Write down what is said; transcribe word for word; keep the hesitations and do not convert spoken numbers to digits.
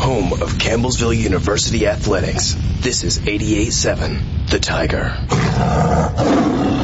home of Campbellsville University Athletics. This is eighty-eight point seven, The Tiger.